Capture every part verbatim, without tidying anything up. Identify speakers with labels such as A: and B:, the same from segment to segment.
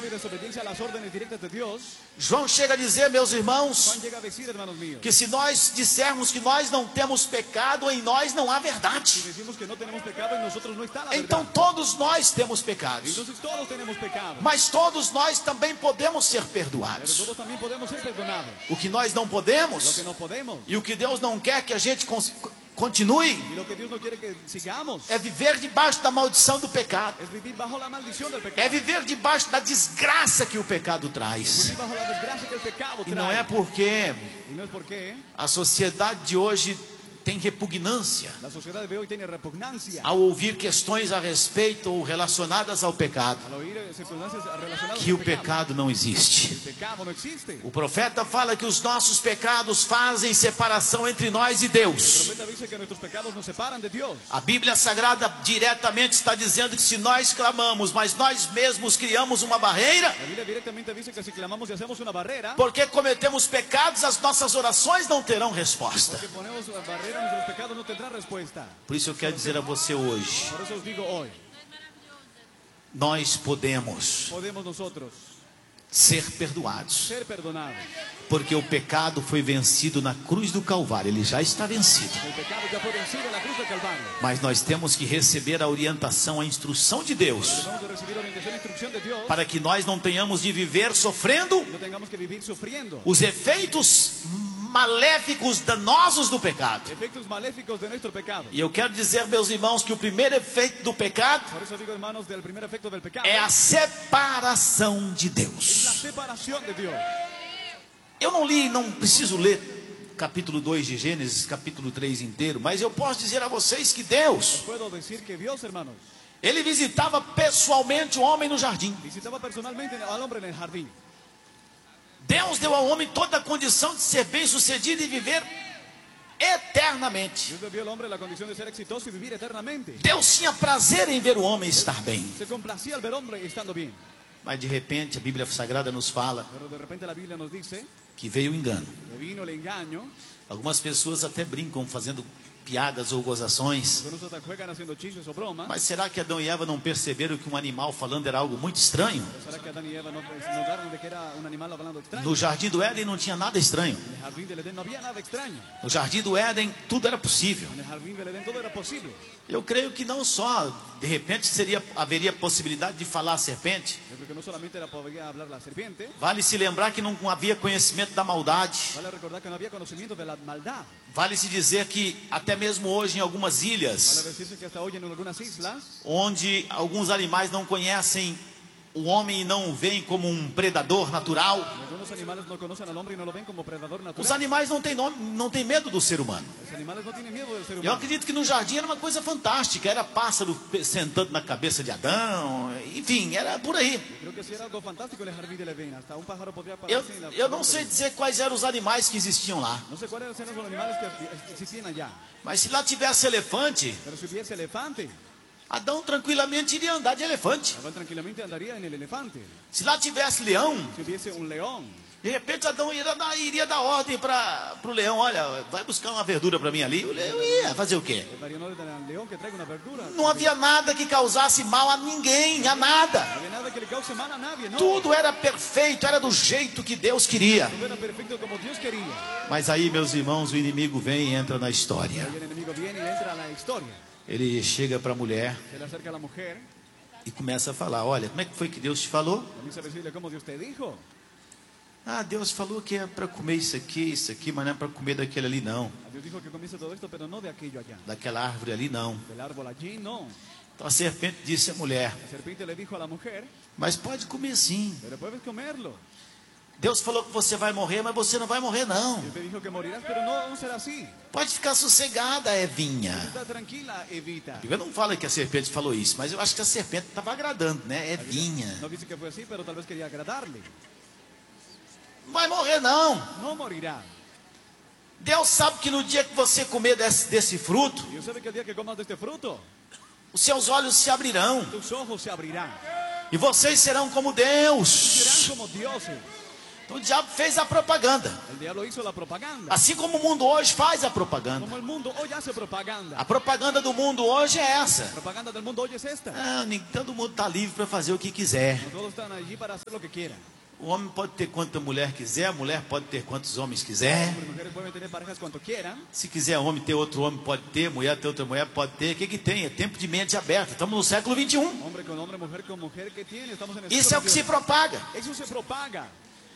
A: y desobediencia a las órdenes directas de Dios,
B: João chega a dizer, meus irmãos,
A: Juan llega a decir, hermanos míos,
B: que se nós dissermos que nós não temos pecado, em nós não há
A: si
B: verdade.
A: decimos que no tenemos pecado, en nosotros no está la
B: Então
A: verdad.
B: todos nós temos pecados,
A: Entonces todos tenemos pecado,
B: mas todos nós também podemos ser
A: pero
B: perdoados.
A: todos también podemos ser perdonados.
B: O que nós não
A: Lo
B: podemos
A: que no podemos
B: e o que Deus não quer que a gente cons- continue
A: y lo que Dios no quiere que sigamos
B: é viver debaixo da maldição do pecado.
A: es vivir bajo la maldición del
B: É
A: pecado,
B: viver debaixo da desgraça que o pecado traz.
A: vivir bajo la desgracia que el pecado
B: E não é
A: trae.
B: porque
A: Y no es porque
B: a sociedade de hoje tem repugnância
A: la sociedad de hoy tiene repugnancia
B: ao ouvir questões a respeito ou relacionadas ao pecado,
A: al oír circunstancias relacionadas
B: que
A: al
B: o
A: pecado.
B: pecado não existe.
A: El pecado no existe.
B: O profeta fala que os nossos pecados fazem separação entre nós e
A: El
B: Deus.
A: profeta dice que nuestros pecados nos separan de Dios.
B: A Bíblia Sagrada diretamente está dizendo que se nós clamamos, mas nós mesmos criamos uma barreira,
A: La Biblia directamente dice que si clamamos y hacemos una barrera,
B: porque cometemos pecados, as nossas orações não terão resposta.
A: porque ponemos la barrera, nuestros pecados no tendrán respuesta.
B: Por isso eu quero dizer a você hoje,
A: Por eso os digo hoy,
B: nós podemos
A: podemos nosotros
B: ser perdoados,
A: ser perdonados.
B: porque o pecado foi vencido na cruz do Calvário, ele já está vencido.
A: El pecado ya fue vencido en la cruz del Calvario.
B: Mas nós temos que receber a orientação, a instrução de Deus,
A: Vamos a recibir orientación e instrucción de Dios.
B: para que nós não tenhamos de viver sofrendo
A: No tengamos que vivir sufriendo
B: os efeitos maléficos, danosos do pecado.
A: efectos maléficos de nuestro pecado.
B: E eu quero dizer, meus irmãos, que o primeiro efeito do pecado
A: Por eso digo, hermanos, del primer efecto del pecado
B: é a separação de
A: es la
B: Deus.
A: separación de Dios.
B: Eu não li, não preciso ler capítulo dois de Gênesis, capítulo três inteiro, mas eu posso dizer a vocês que Deus,
A: Puedo decir que Dios, hermanos,
B: ele visitava pessoalmente o homem no jardim.
A: visitaba personalmente al hombre en el jardín.
B: Deus deu ao homem toda a condição de ser bem-sucedido e viver eternamente.
A: Dios le dio al hombre la condición de ser exitoso y vivir eternamente.
B: Deus tinha prazer em ver o homem estar bem.
A: Se complacía al ver hombre estando bien.
B: Mas de repente a Bíblia Sagrada nos fala
A: Pero de repente la Biblia nos dice
B: que veio o engano.
A: que vino el engaño.
B: Algumas pessoas até brincam fazendo piadas ou gozações.
A: Algunos hasta juegan haciendo chistes o bromas.
B: Mas será que Adão e Eva não perceberam que um animal falando era algo muito estranho?
A: ¿Será que Adán y Eva no notaron de que era un animal hablando extraño?
B: No jardim do Éden não tinha nada estranho.
A: En el jardín del Edén no había nada extraño.
B: No jardim do Éden tudo era possível.
A: En el jardín del Edén todo era posible.
B: Eu creio que não só, de repente seria, haveria possibilidade de falar a serpente.
A: Yo creo que no solamente era podía hablar la serpiente.
B: Vale se lembrar que não havia conhecimento da maldade.
A: Vale recordar que no había conocimiento de la maldad.
B: Vale se dizer que até mesmo hoje em algumas
A: Vale
B: ilhas,
A: decirse que hasta hoy en algunas islas,
B: onde alguns animais não conhecem o homem e não o veem como um predador natural,
A: algunos animales no conocen al hombre y no lo ven como predador
B: os
A: natural.
B: animais não têm, nome, não têm medo do ser humano.
A: Los animales no tienen miedo del ser
B: Eu
A: humano.
B: acredito que no jardim era uma coisa fantástica. Era pássaro sentando na cabeça de Adão. Enfim, era por aí.
A: Creo que sí era algo fantástico en el jardín del Edén. Hasta un pájaro podría
B: Eu,
A: pararse en la
B: eu não sei dizer quais eram os animais que existiam lá.
A: No sé cuáles eran los animales que existían allá.
B: Mas se lá tivesse elefante,
A: Pero si hubiese elefante,
B: Adão tranquilamente iria andar de elefante.
A: Adán tranquilamente andaría en el elefante.
B: Se lá tivesse leão,
A: Si hubiese un león,
B: de repente Adão iria dar, iria dar ordem para o leão. Olha, vai buscar uma verdura para mim ali. O leão ia fazer o quê?
A: le daría orden al león que traiga una verdura.
B: Não havia nada que causasse mal a ninguém, a nada.
A: No había nada que le cause mal a nadie, no.
B: Tudo era perfeito, era do jeito que Deus queria.
A: Todo era perfecto como Dios quería.
B: Mas aí, meus irmãos, o inimigo vem e entra na história.
A: Ahí el enemigo viene y entra a la historia.
B: Ele chega para a mulher
A: Se le acerca a la mujer,
B: e começa a falar: olha, como é que foi que Deus te falou?
A: comienza a decirle cómo Dios te dijo.
B: Ah, Deus falou que é para comer isso aqui, isso aqui, mas não é para comer daquele ali não.
A: Dios dijo que comience todo esto, pero no de aquello allá.
B: Daquela árvore ali não.
A: Del árbol allí, no.
B: Então a serpente disse à mulher:
A: La serpiente le dijo a la mujer,
B: mas pode comer sim.
A: pero puedes comerlo.
B: Deus falou que você vai morrer, mas você não vai morrer não.
A: Dios te dijo que morirás, pero no, no será así.
B: Pode ficar sossegada, Evinha.
A: Está tranquila, Evita.
B: A Bíblia não fala que a serpente falou isso, mas eu acho que a serpente estava agradando, né? Evinha.
A: No dice que fue así, pero tal vez quería agradarle.
B: Não vai morrer não.
A: No morirá.
B: Deus sabe que no dia que você comer desse, desse fruto,
A: Dios sabe que el día que comas de este fruto,
B: os seus olhos se abrirão
A: tus ojos se abrirán.
B: e vocês serão como Deus.
A: Serán como dioses.
B: Então o diabo fez a propaganda.
A: El diablo hizo la propaganda.
B: Assim como o mundo hoje faz a propaganda.
A: Como el mundo hoy hace propaganda.
B: A propaganda do mundo hoje é essa.
A: La propaganda del mundo hoy es esta.
B: Ah, nem todo mundo está livre para fazer o que quiser.
A: Todos están allí para hacer lo que quieran.
B: O homem pode ter quanta mulher quiser, a mulher pode ter quantos homens quiser.
A: Hombres y mujeres pueden tener parejas cuanto quieran.
B: Se quiser homem ter outro homem, pode ter. Mulher ter outra mulher, pode ter. O que que tem? É tempo de mente aberta. Estamos no século vinte e um.
A: Hombre con hombre, mujer con mujer, ¿qué tiene? Estamos en el
B: Isso é o que se
A: siglo
B: propaga.
A: veintiuno. Eso se propaga.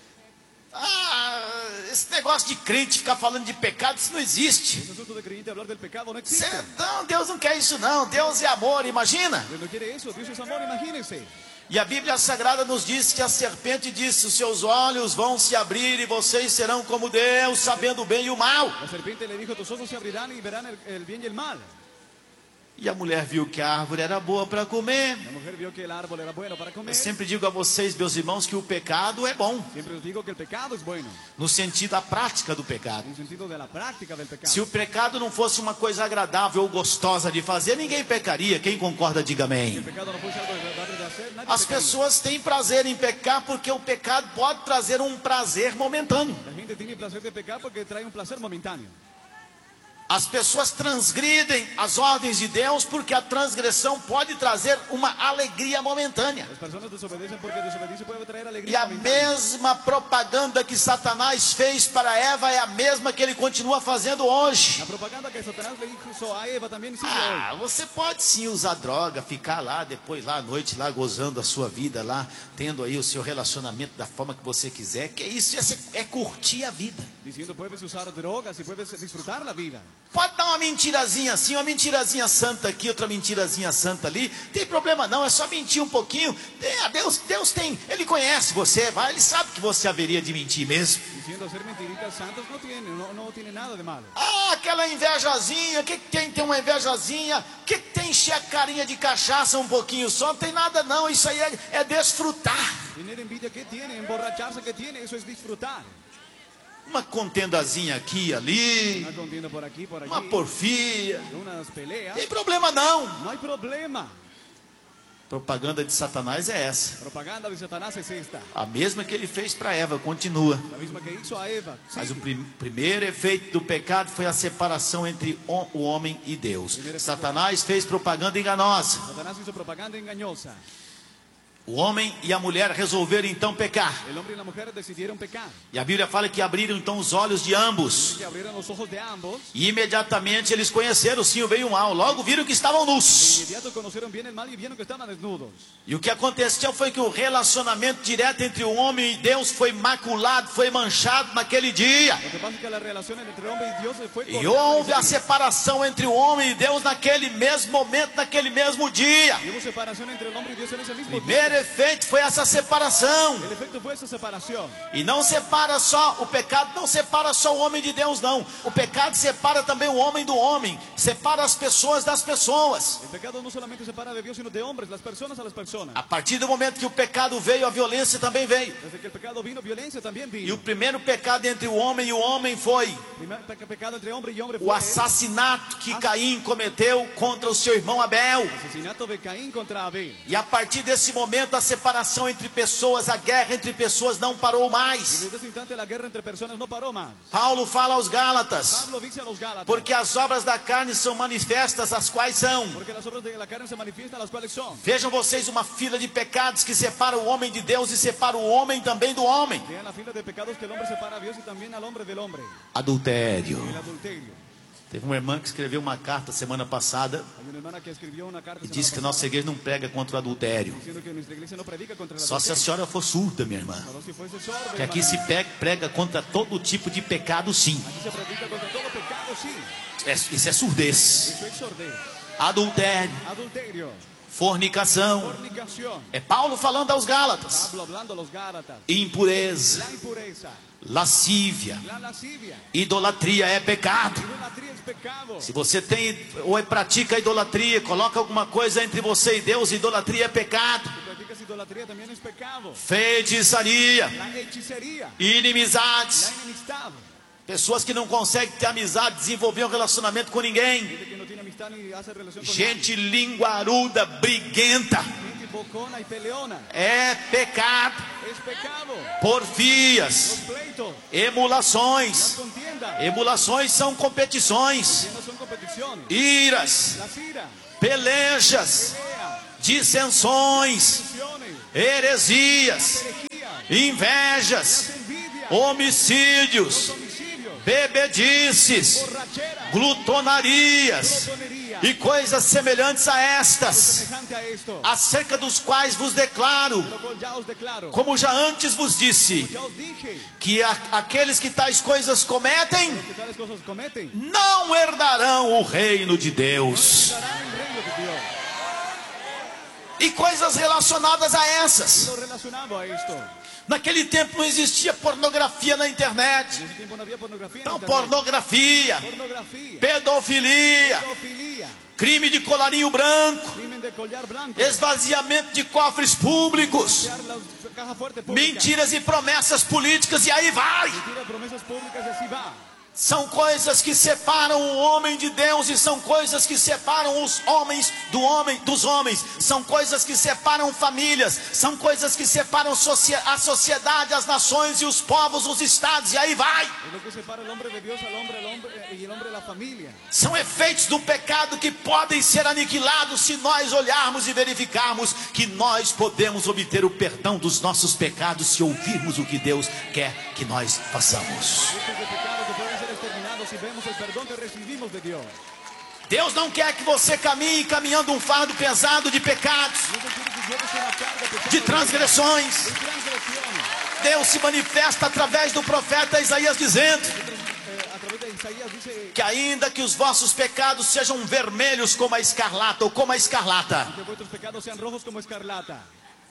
B: Ah, esse negócio de crente ficar falando de pecado, isso não existe.
A: Ese asunto de creyente hablar del pecado no existe.
B: Cê- Não, Deus não quer isso não. Deus é amor, imagina.
A: Dios no quiere eso. Dios es amor, imagínense.
B: E a Bíblia Sagrada nos diz que a serpente disse: os seus olhos vão se abrir e vocês serão como Deus, sabendo o bem e o mal.
A: La serpiente le dijo, tus ojos se abrirán y verán el, el bien y el mal.
B: E a mulher viu que a árvore era boa para comer.
A: La mujer vio que el árbol era bueno para comer.
B: Eu sempre digo a vocês, meus irmãos, que o pecado é bom,
A: Siempre os digo que el pecado es bueno.
B: no sentido da prática do pecado.
A: En el sentido de la práctica del pecado.
B: Se o pecado não fosse uma coisa agradável ou gostosa de fazer, ninguém pecaria. Quem concorda, diga
A: Si el
B: amém.
A: pecado no fuese algo agradable de hacer, nadie
B: As
A: pecaría.
B: pessoas têm prazer em pecar porque o pecado pode trazer um prazer momentâneo.
A: La gente tiene placer de pecar porque trae un placer momentáneo.
B: As pessoas transgridem as ordens de Deus porque a transgressão pode trazer uma alegria momentânea.
A: Las personas desobedecen porque desobediencia puede traer
B: E
A: alegría
B: a
A: momentánea.
B: mesma propaganda que Satanás fez para Eva é a mesma que ele continua fazendo hoje.
A: La propaganda que Satanás le hizo a Eva también sigue
B: Ah,
A: hoy.
B: você pode sim usar droga, ficar lá depois lá à noite lá gozando a sua vida lá, tendo aí o seu relacionamento da forma que você quiser. Que isso Isso é, é curtir a vida.
A: Diciendo, puedes usar drogas y puedes disfrutar la vida.
B: Pode dar uma mentirazinha assim, uma mentirazinha santa aqui, outra mentirazinha santa ali. Tem problema não, é só mentir um pouquinho. É, Deus, Deus tem, Ele conhece você, vai, Ele sabe que você haveria de mentir mesmo.
A: Diciendo hacer mentiritas santas no tiene, no, no tiene nada de malo.
B: Ah, aquela invejazinha, o que, que tem? Tem uma invejazinha, o que, que tem encher a carinha de cachaça um pouquinho só? Não tem nada não, isso aí é, é desfrutar.
A: Tener envidia, ¿qué tiene? Emborracharse, ¿qué tiene? Eso es disfrutar.
B: Uma contendazinha aqui, ali,
A: Una contienda por aquí, por
B: uma
A: allí.
B: porfia.
A: Unas peleas.
B: Tem problema não.
A: No hay problema.
B: Propaganda de Satanás é essa.
A: Propaganda de Satanás es esta.
B: A mesma que ele fez para Eva, continua.
A: La misma que hizo a Eva.
B: Mas o
A: Sí.
B: prim- primeiro efeito do pecado foi a separação entre o o homem e Deus. Satanás fez propaganda enganosa.
A: Satanás hizo propaganda engañosa.
B: O homem e a mulher resolveram então pecar.
A: El hombre y la mujer decidieron pecar.
B: E a Bíblia fala que abriram então os olhos de ambos.
A: Que abrieron los ojos de ambos.
B: E imediatamente eles conheceram sim o bem e o mal. Logo viram que estavam
A: De
B: nus.
A: inmediato conocieron bien el mal y vieron que estaban desnudos.
B: E o que aconteceu foi que o relacionamento direto entre o homem e Deus foi maculado, foi manchado naquele dia.
A: Lo que pasa es que la relación entre el hombre y Dios fue
B: E
A: cortada
B: houve a
A: ese día.
B: separação entre o homem e Deus naquele mesmo momento, naquele mesmo dia.
A: Y hubo separación entre el hombre y Dios en ese mismo
B: O primeiro
A: día.
B: efeito foi essa separação.
A: El efecto fue esa separación.
B: E não separa só, o pecado não separa só o homem de Deus, não. O pecado separa também o homem do homem, separa as pessoas das pessoas.
A: El pecado no solamente separa de Dios, sino de hombres, las personas a las personas.
B: A partir do momento que o pecado veio, a violência também veio.
A: Desde que el pecado vino, violencia también
B: E
A: vino.
B: o primeiro pecado entre o homem e o homem foi
A: El primer pe- pecado entre hombre y hombre
B: o
A: fue
B: assassinato que Caim cometeu contra o seu irmão Abel.
A: el asesinato de Caín contra Abel.
B: E a partir desse momento, a separação entre pessoas, a guerra entre pessoas não parou
A: Y
B: mais.
A: desde ese instante la guerra entre personas no paró más.
B: Paulo fala aos Gálatas,
A: Pablo dice a los Gálatas,
B: porque as obras da carne são manifestas, as quais são.
A: porque las obras de la carne se manifiestan, las cuales son.
B: Vejam vocês uma fila de pecados que separa o homem de Deus e separa o homem também do homem.
A: Vean la fila de pecados que el hombre separa a Dios y también al hombre del hombre.
B: Adultério.
A: El adulterio.
B: Teve uma irmã que escreveu uma carta semana passada
A: Hay una hermana que escribió una carta
B: e
A: semana
B: disse que nossa
A: pasada
B: igreja não prega contra o adultério.
A: diciendo que nuestra iglesia no predica contra el
B: Só se a
A: adulterio.
B: senhora for surda, minha irmã.
A: Solo si fuese sordo,
B: Que aqui
A: hermana.
B: se pega- prega contra todo tipo de pecado, sim.
A: Aquí se predica contra todo pecado, sí.
B: É- Isso é surdez.
A: Eso es sordez.
B: Adultério,
A: Adulterio.
B: fornicação.
A: Fornicación.
B: É Paulo falando aos Gálatas.
A: Pablo hablando a los Gálatas.
B: Impureza,
A: La impureza.
B: lascívia,
A: La lascivia.
B: idolatria é pecado.
A: Idolatría es pecado.
B: Se você tem ou pratica idolatria, coloca alguma coisa entre você e Deus, idolatria é pecado.
A: Si practicas idolatría también es pecado.
B: Feitiçaria,
A: La hechicería.
B: inimizades,
A: La enemistad.
B: pessoas que não conseguem ter amizade, desenvolver um relacionamento com ninguém.
A: Gente que no tiene amistad ni hace relación con
B: Gente linguaruda, briguenta,
A: nadie. Gente bocona y peleona.
B: é pecado.
A: es pecado.
B: Porfias,
A: Los pleitos, las
B: emulações.
A: contiendas,
B: Emulações são competições.
A: que no son competiciones.
B: Iras,
A: Las iras,
B: pelejas,
A: peleas,
B: dissensões,
A: discusiones,
B: heresias,
A: herejías,
B: invejas,
A: envidias,
B: homicídios,
A: homicidios,
B: bebedices,
A: borracheras,
B: glutonarias
A: glotonería,
B: e coisas semelhantes a estas,
A: semejante a esto.
B: acerca dos quais vos declaro,
A: Lo cual ya os declaro,
B: como já antes vos disse,
A: ya os dije,
B: que a- aqueles que tais coisas cometem
A: que tales cosas cometen,
B: não herdarão o reino de Deus.
A: darán el reino de Dios.
B: E coisas relacionadas a essas.
A: Lo relacionado a esto.
B: Naquele tempo não existia pornografia na internet.
A: En ese tiempo no había pornografía. en
B: Então,
A: internet.
B: pornografia,
A: Pornografía,
B: pedofilia,
A: pedofilia,
B: crime de colarinho branco,
A: crimen de collar blanco,
B: esvaziamento de cofres públicos,
A: vaciar la caja fuerte pública,
B: mentiras e promessas políticas, e aí vai.
A: mentira, promesas públicas y así va.
B: São coisas que separam o homem de Deus, e são coisas que separam os homens do homem dos homens. São coisas que separam famílias, são coisas que separam socie- a sociedade, as nações e os povos, os estados, e aí vai.
A: Es lo que separa el hombre de Dios al hombre, el hombre eh, y el hombre de la familia.
B: São efeitos do pecado que podem ser aniquilados se nós olharmos e verificarmos que nós podemos obter o perdão dos nossos pecados se ouvirmos o que Deus quer que nós façamos.
A: Estos de pecado que pueden ser exterminados si vemos el perdón que recibimos de Dios.
B: Deus não quer que você caminhe caminhando um fardo pesado de pecados,
A: Dios no quiere que lleves una carga pesada
B: de transgressões.
A: de transgresiones.
B: Deus se manifesta através do profeta Isaías dizendo
A: Eh, a través de Isaías dice
B: que ainda que os vossos pecados sejam vermelhos como a escarlata ou como a escarlata.
A: que vuestros pecados sean rojos como escarlata.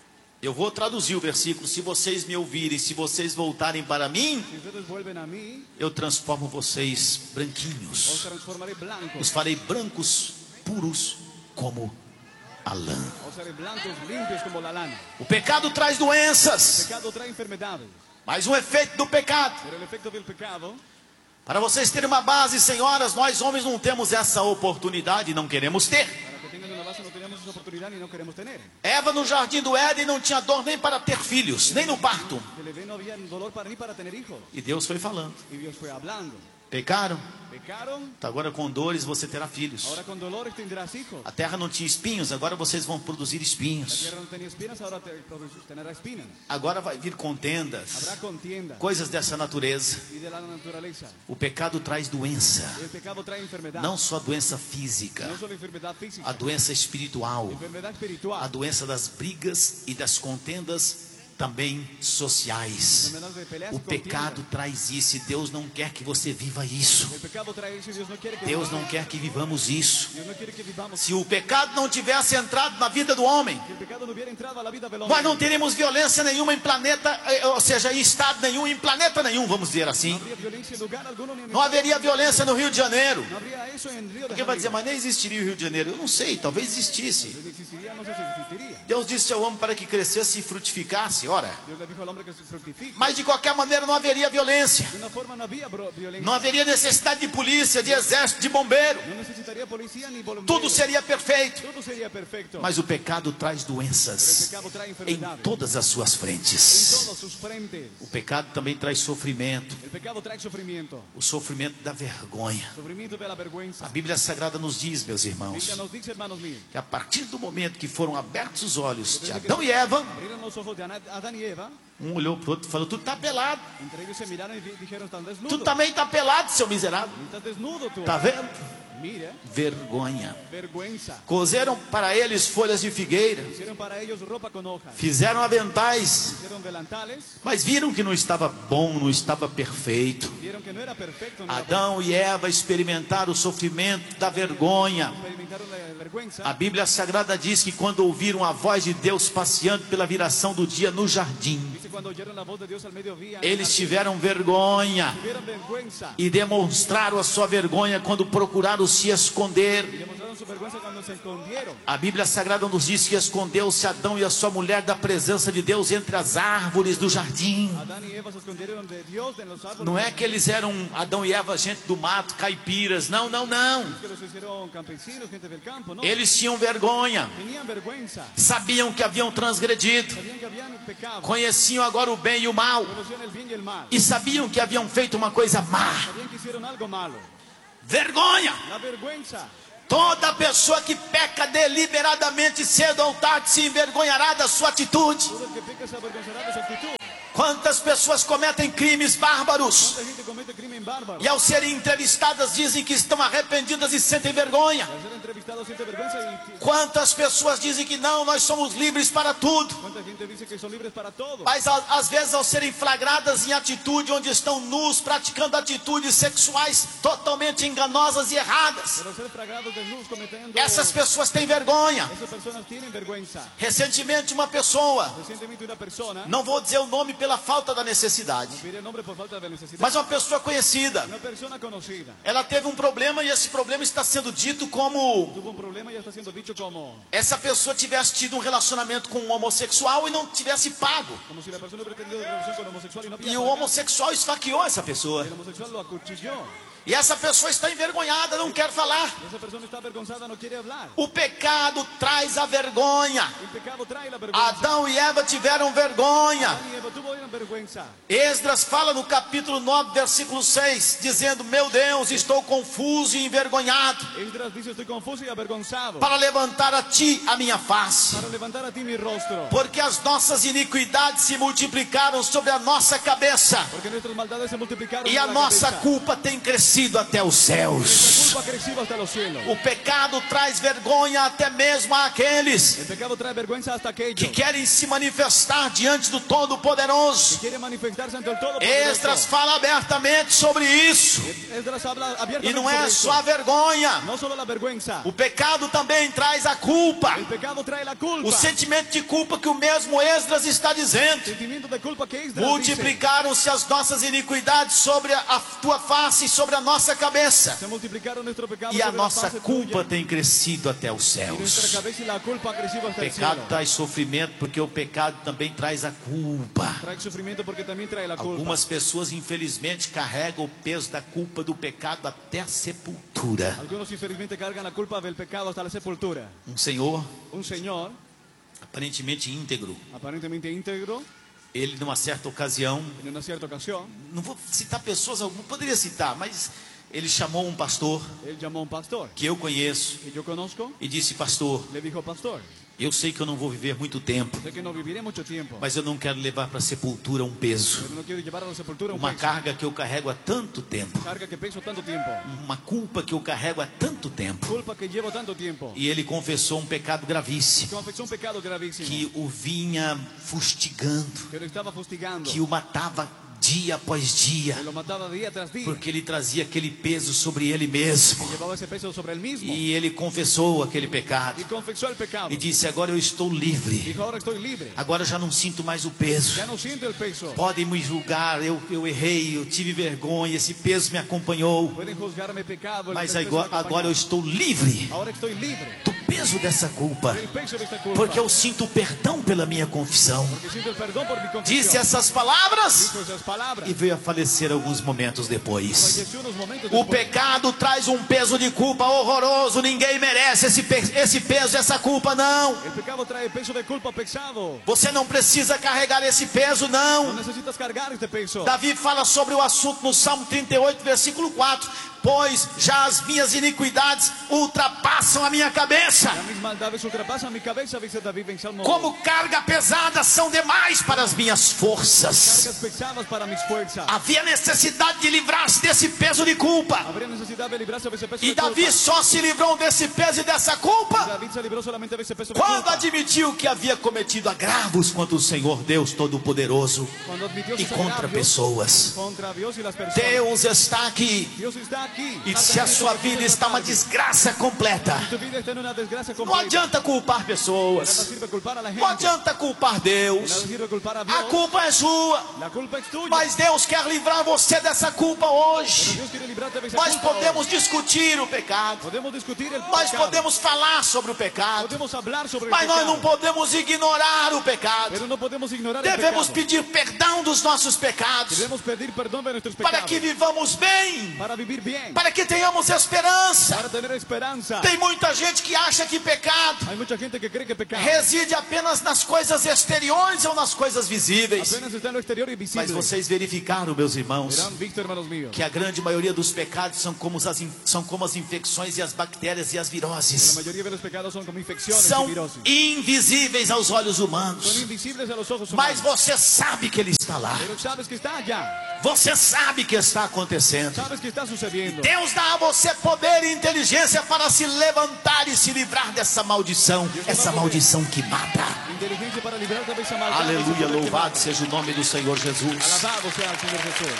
B: Eu vou traduzir o versículo. Se vocês me ouvirem, se vocês voltarem para mim,
A: Si ustedes vuelven a mí,
B: eu transformo vocês
A: os
B: branquinhos.
A: transformaré blancos.
B: Os farei brancos, puros como a lã.
A: Os haré blancos, limpios como la lana.
B: O pecado traz
A: El
B: doenças,
A: pecado trae enfermedades,
B: mas um efeito do pecado.
A: pero el efecto del pecado,
B: Para vocês terem uma base, senhoras, nós homens não temos essa oportunidade, não queremos ter.
A: para que tengan una base, no tenemos esa oportunidad ni no queremos tener.
B: Eva no jardim do Éden não tinha dor nem para ter filhos, nem no parto.
A: Que le no había dolor para ni para tener hijos.
B: E Deus foi falando.
A: Y Dios fue hablando.
B: Pecaram?
A: Pecaron,
B: Tá, agora com dores você terá filhos.
A: ahora con dolores tendrás hijos.
B: A terra não tinha espinhos, agora vocês vão produzir
A: La
B: espinhos.
A: tierra no tenía espinas, ahora te, tendrá espinas.
B: Agora vai vir contendas,
A: Habrá contienda
B: coisas dessa natureza.
A: y de la naturaleza.
B: O pecado traz doença,
A: El pecado trae enfermedad.
B: não só doença física,
A: No solo enfermedad física,
B: a doença espiritual,
A: enfermedad
B: a
A: espiritual,
B: doença das brigas e das contendas também sociais.
A: enfermedad de peleas
B: O
A: y
B: pecado
A: contiendas.
B: traz isso e Deus não quer que você viva isso.
A: El pecado trae eso y Dios no quiere que
B: Deus
A: vivamos.
B: não quer que vivamos isso.
A: Dios no quiere que vivamos.
B: Se o pecado não tivesse entrado na vida do homem,
A: Si el pecado no hubiera entrado a la vida del hombre,
B: nós não teríamos violência nenhuma em planeta, eh, ou seja, em estado nenhum, em planeta nenhum, vamos dizer
A: no
B: assim.
A: habría violencia en lugar alguno ni en
B: Não haveria violência no Rio de Janeiro.
A: No habría eso en Río de
B: Porque vai dizer,
A: Janeiro.
B: mas nem existiria o Rio de Janeiro. Eu não sei, talvez existisse.
A: No existiría, no sé si existiría.
B: Deus disse ao homem para que crescesse e frutificasse, ora.
A: Dios le dijo al hombre que se fructifique.
B: Mas de qualquer maneira não haveria violência.
A: De una forma no había bro- violencia.
B: Não haveria necessidade de polícia, de exército, de bombeiro.
A: No necesitaría policía ni
B: Tudo
A: voluntarios.
B: seria perfeito.
A: Todo sería perfecto.
B: Mas o pecado traz
A: Pero el
B: doenças
A: pecado trae
B: em
A: enfermedades.
B: todas as suas
A: En
B: frentes.
A: todos sus frentes.
B: O pecado também traz sofrimento.
A: El pecado trae sufrimiento.
B: O sofrimento da vergonha.
A: Sufrimiento de la vergüenza.
B: A Bíblia Sagrada nos diz, meus
A: La
B: irmãos,
A: Biblia nos dice, hermanos míos,
B: que a partir do momento que foram abertos os olhos de Adão e Eva,
A: abrieron los ojos de Ana- Adán y Eva.
B: um olhou para o outro e falou: tu tá pelado.
A: Entre ellos se miraron y di- dijeron, están
B: Tu
A: desnudos.
B: também tá pelado, seu miserável.
A: Estás desnudo tú.
B: Tá vendo?
A: Mira,
B: Vergonha.
A: vergüenza.
B: Cozeram para eles folhas de figueira,
A: Hicieron para ellos ropa con hojas.
B: fizeram aventais,
A: Hicieron delantales.
B: mas viram que não estava bom, não estava perfeito.
A: Vieron que no era perfecto. No era
B: Adão e Eva experimentaram o sofrimento da vergonha.
A: experimentaron la vergüenza.
B: A Bíblia Sagrada diz que quando ouviram a voz de Deus passeando pela viração do dia no jardim,
A: Dice cuando oyeron la voz de Dios al mediodía.
B: eles tiveram vergonha
A: Tuvieron vergüenza.
B: e demonstraram a sua vergonha quando procuraram se esconder.
A: Y demostraron su vergüenza cuando se escondieron.
B: A Bíblia Sagrada nos diz que escondeu-se Adão e a sua mulher da presença de Deus entre as árvores do jardim.
A: Adán y Eva se escondieron de Dios en los árboles.
B: Não é que eles eram Adão e Eva, gente do mato, caipiras. Não, não, não.
A: Que los hicieron campesinos, gente del campo, no.
B: Eles tinham vergonha.
A: Tenían vergüenza.
B: Sabiam que haviam transgredido.
A: Sabían que habían pecado.
B: Conheciam agora o bem e o mal.
A: Conocían el bien y el mal.
B: E sabiam que haviam feito uma coisa má.
A: Sabían que hicieron algo malo.
B: Vergonha.
A: La vergüenza.
B: Toda pessoa que peca deliberadamente, cedo ou tarde, se envergonhará da sua atitude.
A: Todo el que peca se avergonzará de su actitud.
B: Quantas pessoas cometem crimes bárbaros
A: Mucha gente comete crimen bárbaro.
B: e ao serem entrevistadas dizem que estão arrependidas e sentem vergonha.
A: Al ser entrevistado siente vergüenza y
B: Quantas pessoas dizem que não, nós somos livres para tudo.
A: cuánta gente dice que son libres para todo.
B: Mas a- às vezes ao serem flagradas em atitude onde estão nus, praticando atitudes sexuais totalmente enganosas e erradas,
A: Pero ser fragados desnudos cometiendo
B: essas pessoas têm vergonha.
A: esas personas tienen vergüenza.
B: Recentemente uma pessoa,
A: Recientemente una persona,
B: não vou dizer o nome pela falta da necessidade,
A: diré el nombre por falta de necesidad,
B: mas uma pessoa conhecida,
A: una persona conocida
B: ela teve um problema e esse problema está sendo dito como
A: tuvo un problema y ya está siendo dicho como
B: essa pessoa tivesse tido um relacionamento com um homossexual e não tivesse pago.
A: como si la persona hubiera tenido relación con el homosexual y no había
B: E o
A: pagado.
B: homossexual esfaqueou essa pessoa.
A: El homosexual lo acuchilló.
B: E essa pessoa está envergonhada, não quer falar.
A: Y esa persona está avergonzada, no quiere hablar.
B: O pecado traz a vergonha.
A: El pecado trae la vergüenza.
B: Adão e Eva tiveram vergonha.
A: Adán y Eva tuvieron vergüenza.
B: Esdras fala no capítulo nove, versículo seis, dizendo: meu Deus, estou confuso e envergonhado,
A: Esdras dice, estoy confuso y avergonzado
B: para levantar a ti a minha face,
A: para levantar a ti mi rostro.
B: porque as nossas iniquidades se multiplicaram sobre a nossa cabeça,
A: Porque nuestras maldades se multiplicaron
B: e
A: en
B: a
A: la
B: nossa
A: cabeza.
B: culpa tem crescido até os
A: Nuestra
B: céus.
A: culpa ha crecido hasta los cielos.
B: O pecado traz vergonha até mesmo àqueles
A: El pecado trae vergüenza hasta aquellos
B: que querem se manifestar diante do Todo-Poderoso.
A: quiere manifestarse ante el todo.
B: Esdras fala abertamente sobre isso.
A: Esdras habla
B: E
A: abiertamente
B: não é
A: sobre
B: só a
A: esto.
B: vergonha.
A: No solo la vergüenza.
B: O pecado também traz a culpa.
A: El pecado trae la culpa.
B: O sentimento de culpa que o mesmo Esdras está dizendo.
A: Sentimiento de culpa que Esdras dice.
B: Multiplicaram-se as nossas iniquidades sobre a tua face e sobre a nossa cabeça.
A: Se multiplicaron nuestro pecado
B: E a
A: sobre la
B: nossa
A: faz
B: culpa
A: tuya.
B: tem crescido até os
A: Y nuestra
B: céus.
A: cabeza y la culpa ha crecido
B: O
A: hasta el
B: pecado
A: cielo.
B: traz sofrimento porque o pecado também traz a culpa.
A: Trae sufrimiento porque también trae la culpa.
B: Algumas pessoas infelizmente carregam o peso da culpa do pecado até a sepultura.
A: Algunos infelizmente cargan la culpa del pecado hasta la sepultura.
B: Um senhor
A: Un señor,
B: aparentemente íntegro,
A: aparentemente íntegro,
B: ele numa certa ocasião,
A: en una cierta ocasión,
B: não vou citar pessoas, não poderia citar, mas ele chamou um pastor
A: él llamó a un pastor
B: que eu conheço
A: que yo conozco.
B: e disse: pastor,
A: Le dijo, pastor,
B: eu sei que eu não vou viver muito tempo,
A: sé que no viviré mucho tiempo,
B: mas eu não quero levar para a sepultura um peso,
A: pero no quiero llevar a la sepultura un
B: uma
A: peso,
B: carga que eu carrego há tanto tempo,
A: carga que peso tanto tiempo,
B: uma culpa que eu carrego há tanto tempo.
A: culpa que llevo tanto tiempo.
B: E ele confessou um pecado gravíssimo
A: Confesó un pecado gravísimo
B: que o vinha fustigando,
A: que lo estaba fustigando,
B: que o matava dia após dia,
A: que lo mataba día tras día,
B: porque ele trazia aquele peso sobre ele mesmo.
A: que llevaba ese peso sobre él mismo,
B: E ele confessou aquele pecado
A: y confesó el pecado.
B: e disse: agora eu estou livre,
A: Dijo, ahora estoy libre,
B: agora eu já não sinto mais o peso.
A: ya no siento el peso.
B: Podem me julgar, eu, eu errei, eu tive vergonha, esse peso me acompanhou,
A: Pueden juzgarme pecado, el
B: mas
A: peso me
B: agora,
A: acompaña.
B: agora eu estou livre
A: Ahora estoy libre
B: do peso dessa culpa,
A: del peso de esta culpa,
B: porque eu sinto perdão pela minha confissão.
A: porque siento el perdón por mi
B: Disse
A: confesión.
B: essas palavras
A: Dijo esas palabras.
B: e veio a falecer alguns momentos depois.
A: Falleció unos momentos
B: O
A: después.
B: pecado traz um peso de culpa horroroso. Ninguém merece esse, pe- esse peso, essa culpa, não.
A: El pecado trae peso de culpa pesado.
B: Você não precisa carregar esse peso,
A: No
B: não.
A: necesitas cargar este peso.
B: Davi fala sobre o assunto no Salmo trinta e oito, versículo quatro. Pois já as minhas iniquidades ultrapassam a minha cabeça.
A: Ya mis maldades ultrapasan mi cabeza, dice David en Salmo.
B: Como carga pesada são demais para as minhas forças.
A: Cargas pesadas para mis fuerzas.
B: Havia necessidade de livrar-se desse peso de culpa.
A: Habría necesidad de librarse de ese peso
B: E
A: de
B: Davi
A: culpa.
B: só se livrou desse peso e dessa culpa
A: David se libró solamente de ese peso de
B: quando
A: culpa.
B: admitiu que havia cometido agravos contra o Senhor Deus Todo-Poderoso
A: Cuando admitió
B: e
A: sus
B: contra
A: agravios
B: pessoas.
A: contra Dios y las personas.
B: Deus está aqui.
A: Dios está aquí.
B: E se a sua vida está uma desgraça completa,
A: Tu vida está en una desgracia
B: Não
A: completa.
B: adianta culpar
A: De nada
B: pessoas.
A: sirve culpar a la gente.
B: Não adianta culpar
A: De
B: Deus.
A: nada sirve culpar a
B: A
A: Dios.
B: culpa é sua.
A: La culpa es tuya.
B: Mas Deus quer livrar você dessa culpa
A: Pero
B: hoje.
A: Dios quiere librarte de esa
B: Nós
A: culpa
B: podemos
A: hoy.
B: discutir o pecado.
A: Podemos discutir el
B: Nós
A: pecado.
B: podemos falar sobre o pecado.
A: Podemos hablar sobre
B: Mas
A: el
B: nós
A: pecado.
B: não podemos ignorar o pecado.
A: Pero no podemos ignorar el
B: Devemos
A: pecado.
B: pedir perdão dos nossos pecados.
A: Debemos pedir perdón de nuestros
B: Para
A: pecados.
B: que vivamos bem.
A: Para vivir bien.
B: Para que tenhamos esperança.
A: Para tener esperanza.
B: Tem muita gente que acha que pecado
A: Hay mucha gente que cree que pecado
B: reside apenas nas coisas exteriores ou nas coisas visíveis.
A: apenas está en lo exterior y visible.
B: Mas vocês verificaram, meus irmãos,
A: Verán visto, hermanos míos,
B: que a grande maioria dos pecados são como as, in- são como as infecções e as bactérias e as
A: la
B: viroses.
A: mayoría de los pecados son como infecciones y
B: São
A: virosis.
B: invisíveis aos olhos
A: Son
B: humanos.
A: invisibles a los ojos
B: Mas
A: humanos.
B: você sabe que ele está lá.
A: Pero sabes que está allá.
B: Você sabe que está acontecendo.
A: Sabes que está sucediendo.
B: Deus dá a você poder e inteligência para se levantar e se livrar dessa maldição. Essa maldição que mata.
A: Inteligencia para librarte de esa maldad.
B: Aleluia,
A: Ese poder que
B: louvado
A: mata.
B: seja o nome do Senhor Jesus.
A: Alabado sea el Señor Jesús.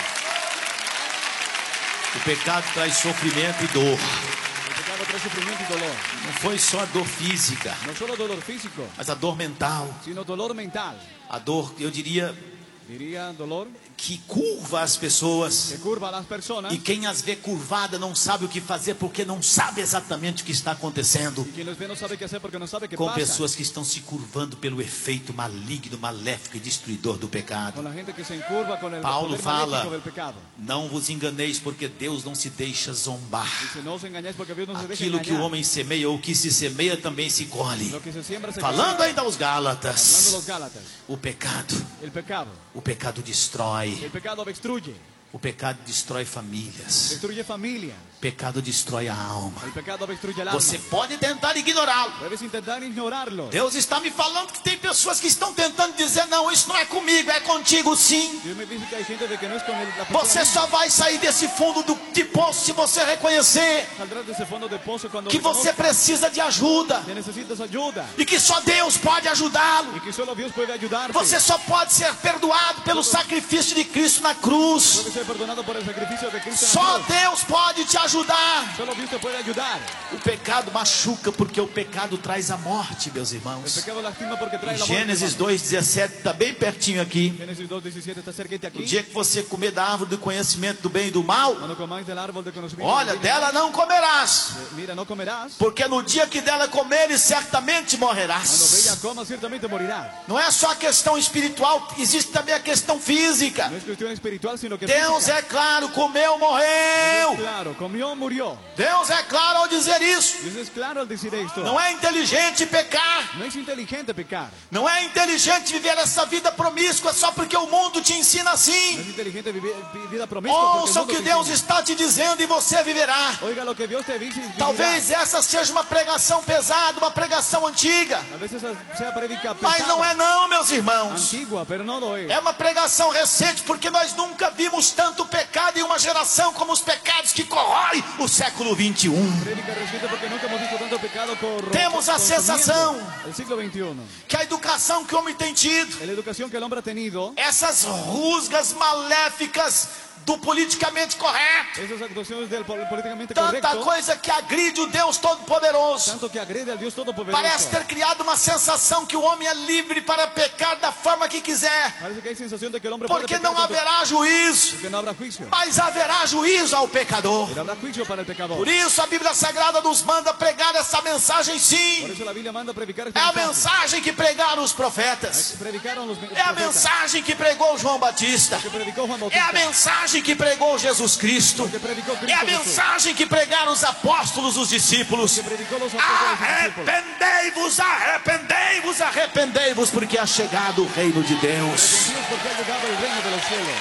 B: O pecado traz sofrimento e dor.
A: El pecado trae sufrimiento y dolor.
B: Não foi só a dor física,
A: No solo dolor físico,
B: mas a dor mental.
A: sino dolor mental.
B: A dor, eu diria,
A: Diría dolor
B: que curva as pessoas.
A: que curva a las personas.
B: E quem as vê curvada não sabe o que fazer porque não sabe exatamente o que está acontecendo.
A: Y quien los ve no sabe qué hacer porque no sabe qué
B: Com
A: pasa.
B: pessoas que estão se curvando pelo efeito maligno, maléfico e destruidor do pecado.
A: Con la gente que se encurva con el
B: Paulo
A: poder
B: fala,
A: maléfico del pecado.
B: não vos enganeis porque Deus não se deixa zombar.
A: Dice, no os engañáis porque Dios no se deja
B: Aquilo que o
A: engañar.
B: homem semeia ou o que se semeia também se colhe.
A: Lo que se siembra se
B: Falando
A: cosecha.
B: ainda aos
A: Hablando
B: Gálatas,
A: los Gálatas,
B: o pecado,
A: el pecado.
B: o pecado destrói.
A: El pecado destruye.
B: O pecado destrói famílias.
A: Destruye familias.
B: O pecado destrói a alma.
A: El pecado destruye el alma.
B: Você pode tentar ignorá-lo.
A: Puedes intentar ignorarlo.
B: Deus está me falando que tem pessoas que estão tentando dizer, não, isso não é comigo, é contigo sim.
A: Dios me dice que hay gente de que no es con el, la persona
B: Você
A: misma.
B: só vai sair desse fundo do, de poço se você reconhecer
A: Saldrás de ese fondo de pozo cuando
B: que você
A: reconozcas
B: precisa de ajuda
A: que necesitas ayuda
B: e que só Deus pode ajudá-lo.
A: y que solo Dios puede ayudarte.
B: Você só pode ser perdoado pelo sacrifício de Cristo na cruz.
A: Puedes ser perdonado por el sacrificio de Cristo en la
B: Só
A: cruz.
B: Deus pode te ajudar.
A: Solo Dios te puede ayudar.
B: O pecado machuca porque o pecado traz a morte, meus
A: El
B: irmãos.
A: pecado lastima porque trae
B: Em
A: la muerte.
B: Gênesis dois, dezessete, está bem pertinho aqui.
A: Génesis dos diecisiete está cerquita
B: O
A: aquí.
B: dia que você comer da árvore do conhecimento do bem e do mal,
A: Cuando comáis del árbol de conocimiento
B: olha,
A: del bien y del
B: dela não comerás.
A: mal, mira, no comerás.
B: Porque no dia que dela comeres, certamente
A: Cuando
B: morrerás.
A: bella coma, ciertamente morirá.
B: Não é só a questão espiritual, existe também a questão física.
A: No es cuestión espiritual, sino que
B: Deus
A: física.
B: é claro, comeu,
A: Dios es
B: morreu.
A: claro, comió, murió.
B: Deus é claro ao dizer isso.
A: Dios es claro al decir esto.
B: Não é inteligente pecar.
A: No es inteligente pecar.
B: Não é inteligente viver essa vida promíscua só porque o mundo te ensina
A: No
B: assim.
A: es inteligente vivir vi- vida promiscua porque el
B: Ouça o
A: mundo
B: que
A: te
B: Deus
A: enseña.
B: está te dizendo e você viverá.
A: Oiga lo que Dios te dice y vivirá.
B: Talvez essa seja uma pregação pesada, uma pregação antiga.
A: A veces sea predica
B: Mas não é não, meus irmãos.
A: antigua, pero no lo es.
B: É uma pregação recente porque nós nunca vimos tanto pecado em uma geração como os pecados que corroem o século vinte e um.
A: Predica reciente porque nunca hemos visto tanto pecado corro-
B: Temos a
A: consumiendo
B: sensação
A: el siglo veintiuno.
B: Que a educação que o homem tem tido,
A: En la educación que el hombre ha tenido,
B: essas rusgas maléficas do politicamente correto,
A: esas actuaciones del pol- políticamente
B: tanta
A: correcto,
B: coisa que agride o Deus Todo-Poderoso,
A: tanto que agrede al Dios Todopoderoso.
B: parece ter criado uma sensação que o homem é livre para pecar da forma que quiser,
A: Parece que hay sensación de que el hombre puede
B: porque
A: pecar
B: não
A: tanto-
B: haverá juízo,
A: porque no habrá juicio.
B: mas haverá juízo ao pecador.
A: Pero habrá juicio para el pecador.
B: Por isso a Bíblia Sagrada nos manda pregar essa mensagem
A: Por
B: sim.
A: eso la Biblia manda predicar esta
B: É a
A: mensaje.
B: mensagem que pregaram os profetas.
A: Predicaron los
B: É a
A: profetas.
B: mensagem que pregou João Batista.
A: Que predicó Juan
B: É a
A: Bautista.
B: mensagem que pregou Jesus Cristo.
A: Que predicó Cristo
B: É a
A: Jesús.
B: mensagem que pregaram os apóstolos, os discípulos.
A: Que predicó los apóstoles y discípulos.
B: Arrependei-vos, arrependei-vos, arrependei-vos, porque é chegado o reino de Deus.
A: Arrepentidos porque ha llegado el reino de los cielos.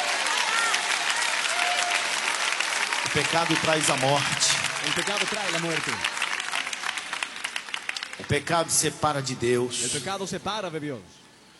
B: O pecado traz a morte.
A: El pecado trae la muerte.
B: O pecado separa de
A: El
B: Deus.
A: pecado separa de Dios.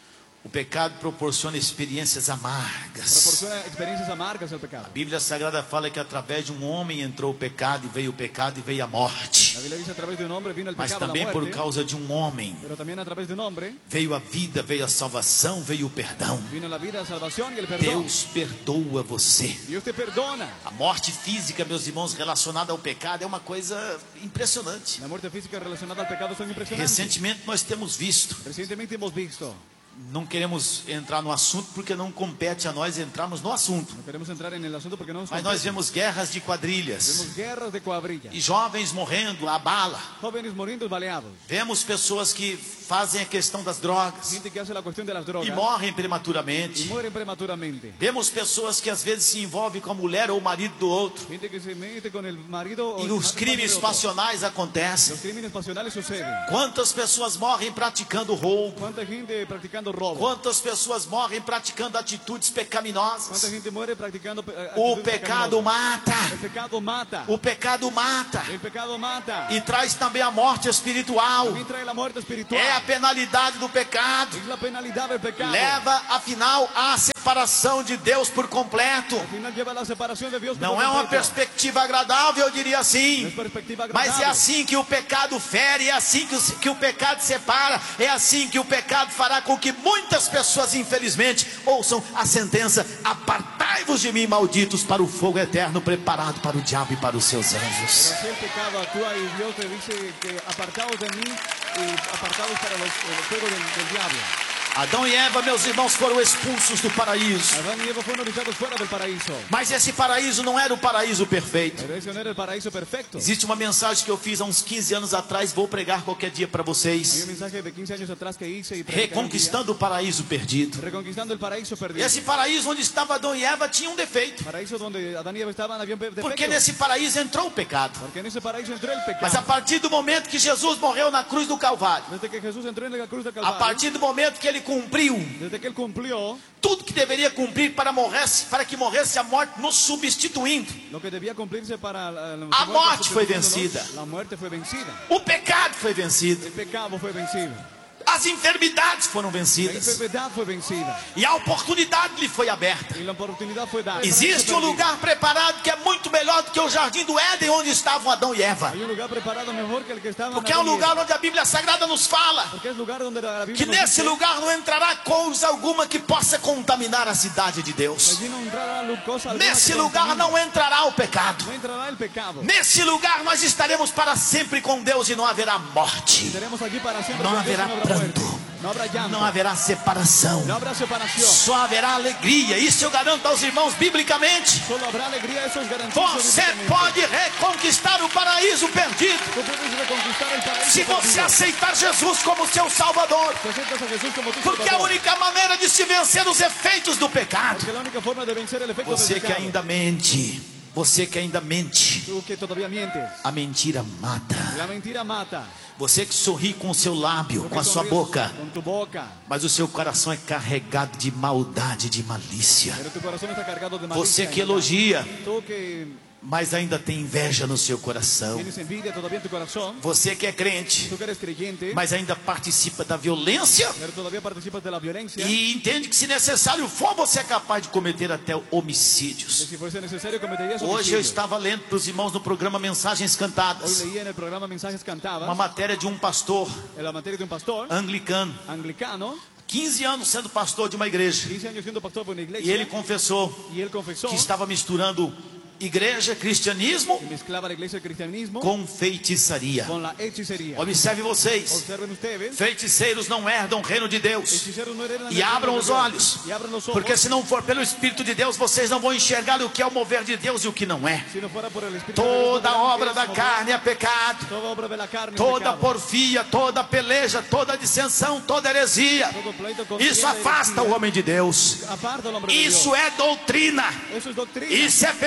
B: O pecado proporciona experiências amargas.
A: Proporciona experiencias amargas el pecado.
B: A Bíblia Sagrada fala que através de um homem entrou o pecado, e veio o pecado e veio a morte.
A: La Biblia dice a través de un hombre vino el
B: Mas
A: pecado,
B: também
A: la
B: por
A: muerte.
B: causa de um homem
A: Pero también a través de un hombre
B: veio a vida, veio a salvação, veio o perdão.
A: vino la vida, la salvación y el perdón.
B: Deus perdoa você.
A: Dios te perdona.
B: A morte física, meus irmãos, relacionada ao pecado é uma coisa impressionante.
A: La muerte física relacionada al pecado son impresionantes.
B: Recentemente nós temos visto.
A: Recientemente hemos visto.
B: Não queremos entrar no assunto porque não compete a nós entrarmos no assunto.
A: No queremos entrar en el asunto porque no nos
B: Mas nós
A: compete.
B: vemos guerras de quadrilhas
A: Vemos guerras de cuadrillas.
B: e jovens morrendo à bala.
A: Jóvenes muriendo baleados.
B: Vemos pessoas que fazem a questão das drogas
A: Gente que hace la cuestión de las drogas.
B: e morrem
A: Y
B: prematuramente.
A: mueren prematuramente.
B: Vemos pessoas que às vezes se envolvem com a mulher ou o marido do outro.
A: Gente que se mete con el marido. o
B: E
A: el
B: os
A: marido
B: crimes
A: de otro.
B: passionais acontecem.
A: Los crímenes pasionales suceden.
B: Quantas pessoas morrem praticando roubo?
A: ¿Cuánta gente practicando robo?
B: Quantas pessoas morrem praticando atitudes
A: ¿Cuánta
B: pecaminosas?
A: gente muere practicando eh,
B: O
A: actitudes
B: pecado
A: pecaminosas?
B: mata.
A: El pecado mata.
B: O pecado mata.
A: El pecado mata.
B: E traz também a morte espiritual.
A: También trae la muerte espiritual.
B: É a penalidade do pecado.
A: Es la penalidad del pecado.
B: Leva, afinal, à separação de Deus por completo.
A: Al final lleva la separación de Dios. por
B: Não é uma
A: completo.
B: perspectiva agradável, eu diria
A: No
B: assim.
A: es perspectiva
B: Mas é
A: agradable.
B: assim que o pecado fere, é assim que o, que o pecado separa, é assim que o pecado fará com que muitas pessoas, infelizmente, ouçam a sentença: apartai-vos de mim, malditos, para o fogo eterno preparado para o diabo e para os seus
A: Pero
B: anjos.
A: si el pecado actúa y Dios te dice que apartados de mí y apartados para los, el fuego del, del diablo.
B: Adão e Eva, meus irmãos, foram expulsos do paraíso.
A: Adán y Eva fueron echados fuera del paraíso.
B: Mas esse paraíso não era o paraíso perfeito.
A: Pero ese no era el paraíso perfecto.
B: Existe uma mensagem que eu fiz há uns quinze anos atrás, vou pregar qualquer dia para
A: Hay un
B: vocês.
A: mensaje de quince años atrás que hice y predicaré un día.
B: Reconquistando o paraíso perdido.
A: Reconquistando el paraíso perdido.
B: Esse paraíso onde estava Adão e Eva tinha um defeito.
A: Paraíso donde Adán y Eva estaban había un defecto.
B: Porque nesse paraíso entrou o pecado.
A: Porque en ese paraíso entró el pecado.
B: Mas a partir do momento que Jesus morreu na cruz do Calvário,
A: Desde que Jesús entró en la cruz del
B: a
A: Calvario,
B: partir do momento que ele cumpriu
A: desde que él cumplió
B: tudo que deveria cumprir para, morresse, para que morresse a morte, nos substituindo,
A: lo que debía cumplirse para la, la
B: A
A: muerte
B: morte foi
A: sustituyéndonos,
B: vencida.
A: La muerte fue vencida.
B: o pecado foi vencido,
A: El pecado fue vencido.
B: as enfermidades foram
A: La
B: vencidas
A: enfermedad fue vencida.
B: e a oportunidade lhe foi aberta.
A: Y la oportunidad fue dada.
B: Existe um lugar preparado que é muito melhor do que o jardim do Éden, onde estavam Adão e Eva.
A: Hay un lugar preparado mejor que el que estaba.
B: Porque é um lugar onde a Bíblia Sagrada nos fala
A: Porque es lugar donde la Biblia
B: que
A: nos
B: nesse
A: dice
B: lugar não entrará coisa alguma que possa contaminar a cidade de
A: que
B: Deus.
A: allí no entrará lu- cosa alguna
B: Nesse
A: que
B: lugar
A: contamine.
B: não entrará o pecado.
A: No entrará el pecado.
B: Nesse lugar nós estaremos para sempre com Deus e não haverá morte,
A: Estaremos aquí para siempre.
B: No
A: con Dios y
B: habrá
A: no habrá muerte.
B: pranto.
A: No habrá llanto.
B: não haverá separação,
A: No habrá separación.
B: só haverá alegria. Isso eu garanto aos irmãos biblicamente.
A: Solo habrá alegría. Eso es garantía.
B: Você pode reconquistar o paraíso perdido
A: Tú puedes reconquistar el paraíso
B: se você
A: perdido.
B: aceitar Jesus como seu Salvador.
A: Si aceptas a Jesús como tu
B: Porque a
A: Salvador.
B: única maneira de se vencer os efeitos do pecado.
A: Porque la única forma de vencer el efecto
B: Você
A: del
B: que
A: pecado.
B: ainda mente, você que ainda mente,
A: Tú que todavía mientes.
B: a mentira mata.
A: La mentira mata.
B: Você que sorri com o seu lábio,
A: Tú
B: com
A: que
B: a sua
A: sonríes
B: boca,
A: Con tu boca.
B: mas o seu coração é carregado de maldade, de malícia.
A: Pero tu corazón está cargado de malicia.
B: Você que elogia,
A: Tú que
B: mas ainda tem inveja no seu coração.
A: tienes envidia todavía en tu corazón.
B: Você que é crente,
A: Tú que eres creyente.
B: mas ainda participa da violência
A: Pero todavía participas de la violencia.
B: e entende que se necessário for, você é capaz de cometer até
A: Que
B: homicídios.
A: si fuese necesario cometerías
B: Hoje eu
A: homicidio.
B: estava lendo para os irmãos no programa Mensagens
A: Hoy
B: Cantadas
A: leí en el programa Mensajes
B: uma
A: Cantadas.
B: matéria de um pastor
A: En la materia de un pastor
B: anglicano,
A: anglicano.
B: quinze anos sendo pastor de uma igreja,
A: quince años siendo pastor por una
B: e
A: iglesia.
B: ele confessou
A: Y él confesó
B: que estava misturando igreja, cristianismo
A: que mezclaba la iglesia del cristianismo
B: com feitiçaria.
A: con la hechicería.
B: Observe vocês,
A: Observen ustedes.
B: feiticeiros não herdam o reino de Deus.
A: Hechiceros no heredan el
B: E
A: reino
B: abram
A: de
B: os
A: Dios.
B: olhos,
A: Y abran los ojos.
B: porque se não for pelo Espírito de Deus, vocês não vão enxergar o que é o mover de Deus e o que não é.
A: Si no fuera por el Espíritu de Dios,
B: Toda
A: no verán
B: obra
A: que
B: da
A: es mover-
B: carne é pecado,
A: Toda obra de la carne es
B: toda
A: pecado.
B: porfia, toda peleja, toda dissensão, toda heresia.
A: Todo pleito,
B: Isso
A: contienda,
B: afasta
A: herejía.
B: o homem de Deus.
A: Aparta al hombre de
B: Isso
A: Dios.
B: é doutrina.
A: Eso es doctrina.
B: Isso é pecado.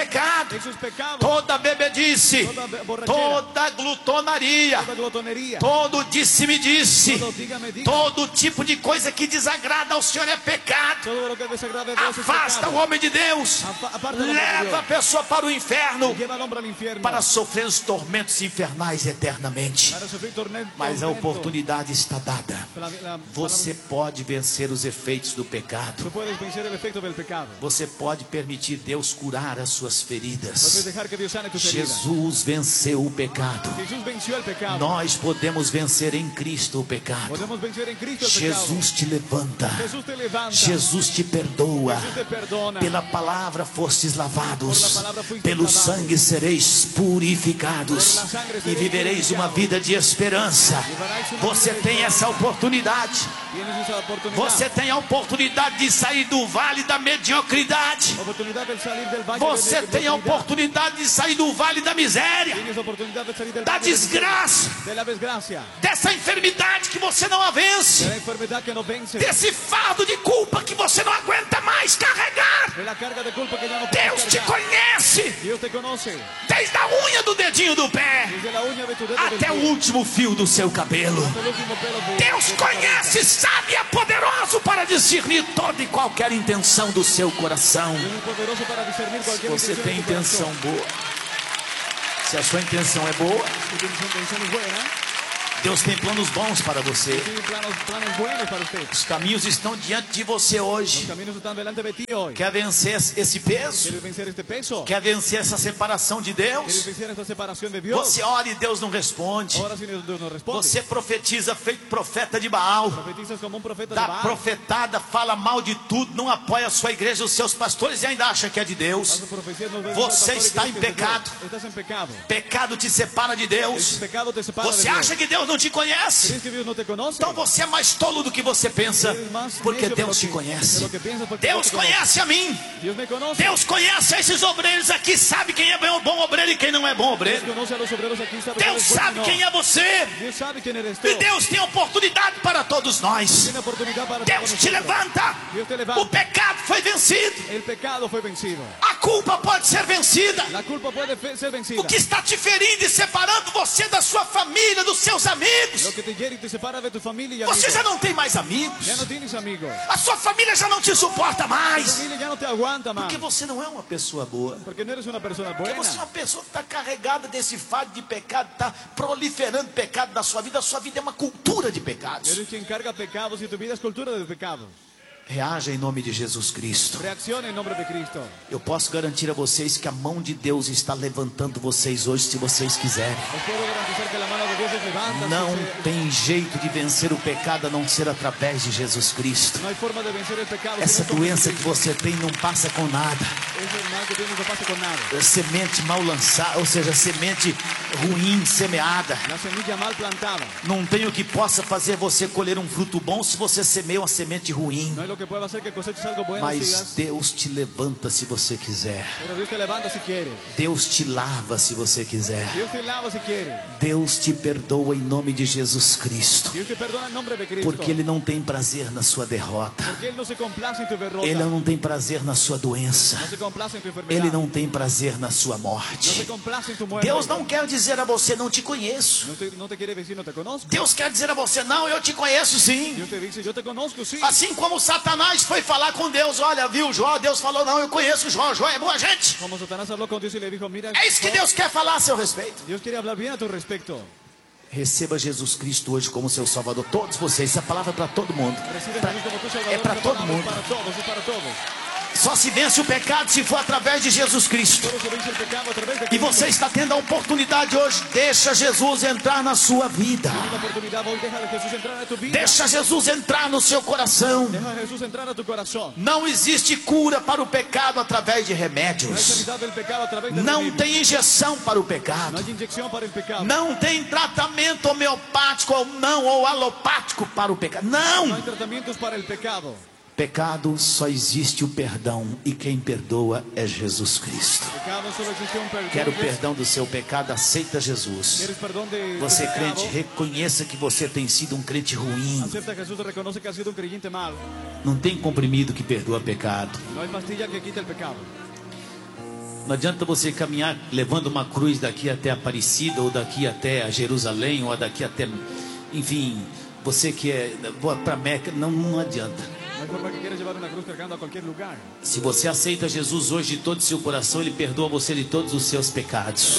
B: pecado,
A: Eso es pecado.
B: toda bebedice,
A: Toda be- borrachera.
B: toda glutonaria,
A: Toda glotonería.
B: todo disse-me-disse,
A: Todo dígame, dígame.
B: todo tipo de coisa que desagrada ao Senhor é pecado.
A: Todo lo que desagrada a Dios es
B: Afasta o
A: pecado.
B: homem de Deus,
A: Apa- aparta al hombre de
B: leva a
A: Dios.
B: pessoa para o inferno,
A: Lleva al hombre al infierno.
B: para sofrer os tormentos infernais eternamente.
A: Para sufrir tormento.
B: Mas a
A: tormento.
B: oportunidade está dada.
A: La- la-
B: Você pode vencer os efeitos do pecado.
A: Tú puedes vencer el efecto del pecado.
B: Você pode permitir Deus curar as suas
A: Puedes
B: feridas.
A: dejar que Dios sane tus heridas.
B: Jesus venceu o pecado.
A: Jesús venció el pecado.
B: Nós podemos vencer em Cristo o pecado.
A: Podemos vencer en Cristo el pecado.
B: Jesus te levanta.
A: Jesús te levanta.
B: Jesus te perdoa.
A: Jesús te perdona.
B: Pela palavra fostes
A: Por la
B: lavados.
A: palavra fuiste
B: Pelo
A: lavados.
B: sangue sereis purificados.
A: Por la sangre
B: E
A: sereis
B: vivereis uma
A: purificados.
B: vida de esperança.
A: Llevaréis una
B: Você
A: vida de
B: tem essa oportunidade.
A: Tienes esa oportunidad.
B: Você tem a oportunidade de sair do vale da mediocridade.
A: Oportunidad de salir del valle
B: Você
A: de
B: tem a
A: mediocridad.
B: oportunidade de sair do vale da miséria,
A: Tienes oportunidad de salir del
B: da
A: valle de
B: desgraça,
A: de la desgracia.
B: dessa enfermidade que você não a
A: De
B: vence,
A: la enfermedad que no vence.
B: desse fardo de culpa que você não aguenta mais carregar.
A: De la carga de culpa que ya no puedes
B: Deus te
A: cargar.
B: conhece
A: Dios te conoce.
B: desde a unha do dedinho do pé
A: Desde la uña de tu dedo del
B: até o
A: pie.
B: último fio do seu cabelo.
A: Hasta el último pelo de-
B: Deus
A: de tu cabeza.
B: conhece, sabe, é poderoso para discernir toda e qualquer intenção do seu coração.
A: Dios es poderoso para discernir
B: Se
A: cualquier
B: você tem
A: de tu
B: intenção
A: corazón.
B: boa, se a sua intenção é boa,
A: Si tienes intenciones buenas,
B: Deus tem planos bons para você.
A: tiene planos, planos buenos para usted.
B: Os caminhos estão diante de você hoje.
A: Los caminos están delante de ti hoy.
B: Quer vencer esse peso?
A: ¿Quieres vencer este peso?
B: Quer vencer essa separação de
A: ¿Quieres
B: Deus?
A: vencer esta separación de Dios?
B: Você ora e Deus não responde.
A: Ahora si Dios no responde.
B: Você profetiza feito profeta de Baal.
A: Profetizas como un profeta de
B: Dá
A: Baal.
B: profetada, fala mal de tudo, não apoia a sua igreja, os seus pastores e ainda acha que é de Deus.
A: Haces profecías, nos ves
B: Você
A: al pastor y
B: está
A: crees
B: em
A: que es de Dios.
B: pecado.
A: Estás en pecado.
B: Pecado te separa de
A: El
B: Deus.
A: pecado te separa
B: Você
A: de Dios.
B: acha que Deus não te conhece?
A: ¿Crees que Dios no te conoce?
B: Então você é mais tolo do que você pensa,
A: Eres más
B: porque
A: necio de lo
B: Deus te
A: que-
B: conhece.
A: de lo que piensas, porque
B: Deus
A: Dios te conoce.
B: conhece a mim.
A: Dios me conoce.
B: Deus conhece esses obreiros aqui, sabe quem é bom bom obreiro e quem não é bom
A: Dios
B: obreiro.
A: conoce a los obreros aquí, sabe
B: Deus
A: quién es bueno
B: sabe
A: y no.
B: quem é você.
A: Dios sabe quién eres tú.
B: E Deus tem oportunidade para todos nós.
A: Tiene oportunidad para
B: Deus
A: todos
B: te
A: nosotros.
B: levanta.
A: Dios te levanta.
B: O pecado foi vencido.
A: El pecado fue vencido.
B: A culpa pode ser vencida.
A: La culpa puede fe- ser vencida.
B: O que está te ferindo e separando você da sua família, dos seus amigos.
A: Lo que te hiere y te separa de tu familia y amigos.
B: Você já não tem mais amigos.
A: Ya no tienes amigos.
B: A sua família já não te suporta
A: Tu
B: mais.
A: familia ya no te aguanta más.
B: Porque você não é uma pessoa boa.
A: Porque no eres una persona
B: Porque
A: buena.
B: você é uma pessoa que está carregada desse fardo de pecado, está proliferando pecado na sua vida. A sua vida é uma cultura de pecados.
A: Eres quien carga pecados y tu vida es cultura de pecados.
B: Reaja em nome de Jesus Cristo.
A: Reacciona en nombre de Cristo.
B: Eu posso garantir a vocês que a mão de Deus está levantando vocês hoje, se vocês quiserem.
A: Os puedo garantizar que la mano de Dios os levanta.
B: Não
A: si se-
B: tem jeito de vencer o pecado a não ser através de Jesus Cristo.
A: No hay forma de vencer el pecado.
B: Essa
A: si no es con
B: doença que
A: Jesucristo.
B: você tem não passa com nada.
A: Ese mal que tienes no pasa con nada.
B: Semente mal lançada, ou seja, semente ruim semeada.
A: La semilla mal plantada.
B: Não tem o que possa fazer você colher um fruto bom se você semeia uma semente ruim.
A: No hay lo que pueda hacer que coseches algo bueno
B: Mas
A: sigas.
B: Deus te levanta se você quiser.
A: Pero Dios te levanta si quieres.
B: Deus te lava se você quiser.
A: Dios te lava si quieres.
B: Deus te perdoa em nome de Jesus Cristo.
A: Dios te perdona en nombre de Cristo.
B: Porque Ele não tem prazer na sua derrota.
A: Porque Él no se complace en tu derrota.
B: Ele não tem prazer na sua doença.
A: No se complace en tu enfermedad.
B: Ele não tem prazer na sua
A: No
B: morte.
A: se complace en tu muerte.
B: Deus não quer dizer a você, não te conheço.
A: No te, no te quiere decir, no te conozco.
B: Deus quer dizer a você, não, eu te conheço sim.
A: Dios te dice, yo te conozco, sí.
B: Assim como Satanás foi falar com Deus, olha, viu Jó? Deus falou, não, eu conheço Jó, Jó é boa gente.
A: Como Satanás habló con Dios y le dijo, mira,
B: É isso que Deus quer falar a seu respeito.
A: Dios quiere hablar bien a tu respecto.
B: Receba Jesus Cristo hoje como seu Salvador. Todos vocês, essa palavra é para todo mundo.
A: Recibe a
B: Pra-
A: Jesús como tu Salvador.
B: é para
A: esa
B: todo
A: palabra es
B: mundo.
A: Para todos, es para todos.
B: Só se vence o pecado se for através de Jesus Cristo.
A: Solo se vence el pecado a través de
B: E
A: Cristo.
B: você está tendo a oportunidade hoje. Deixa Jesus entrar na sua vida.
A: Tienes la oportunidad hoy, deja de Jesús entrar a tu vida.
B: Deixa Jesus entrar no seu coração.
A: Deja a Jesús entrar a tu corazón.
B: Não existe cura para o pecado através de
A: No hay
B: remédios.
A: sanidad del pecado a través de
B: Não
A: remedios.
B: tem injeção para o
A: No
B: pecado.
A: hay inyección para el pecado.
B: Não tem tratamento homeopático ou não, ou alopático para o pecado.
A: No
B: Não!
A: hay tratamientos para el pecado.
B: Pecado só existe o perdão. E quem perdoa é Jesus Cristo.
A: Pecado solo existe un perdón.
B: Quer o
A: ¿Quieres-
B: perdão do seu pecado? Aceita Jesus.
A: ¿Quieres perdón de
B: Você,
A: de pecado?
B: crente, reconheça que você tem sido um crente ruim.
A: Acepta a Jesús, reconoce que has sido un creyente mal.
B: Não tem comprimido que perdoa pecado.
A: No hay pastilla que quite el pecado.
B: Não adianta você caminhar levando uma cruz daqui até Aparecida, ou daqui até Jerusalém, ou daqui até, enfim, você que é para Meca, não, não adianta. Se você aceita Jesus hoje de todo o seu coração, Ele perdoa você de todos os seus pecados.